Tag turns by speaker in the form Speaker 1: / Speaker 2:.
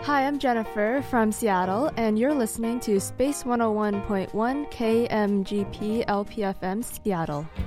Speaker 1: Hi, I'm Jennifer from Seattle, and you're listening to Space 101.1 KMGP LPFM Seattle.